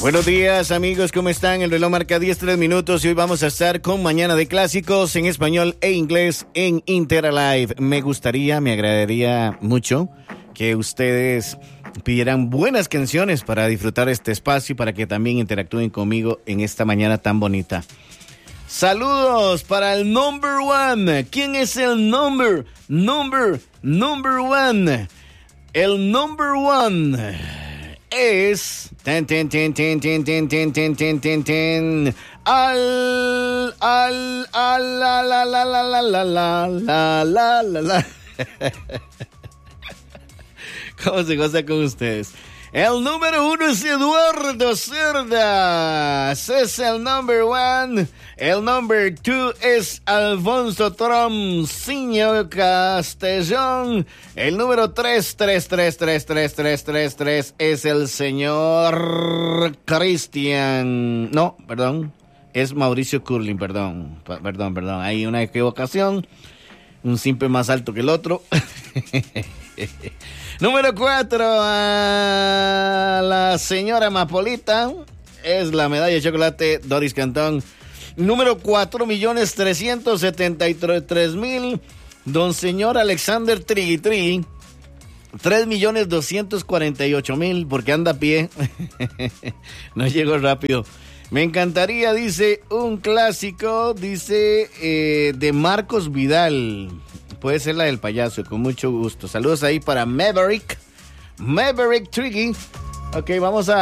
Buenos días, amigos, ¿cómo están? El reloj marca 10:03 y hoy vamos a estar con Mañana de Clásicos en español e inglés en Interalive. Me agradaría mucho que ustedes pidieran buenas canciones para disfrutar este espacio y para que también interactúen conmigo en esta mañana tan bonita. Saludos para el number one. ¿Quién es el number one? El number one es ¿Cómo se goza con ustedes? El número uno es Eduardo Cerdas, es el number one. El number two es Alfonso Tromciño Castellón. El número tres es el señor Cristian. No, perdón, es Mauricio Curling, perdón. Hay una equivocación. Un simple más alto que el otro. Número 4, a la señora Mapolita, es la medalla de chocolate Doris Cantón. Número 4,373,000, don señor Alexander Trigui, 3,248,000, porque anda a pie. No llegó rápido. Me encantaría, dice, un clásico, dice, de Marcos Vidal. Puede ser la del payaso, con mucho gusto. Saludos ahí para Maverick Triggy. Ok, vamos a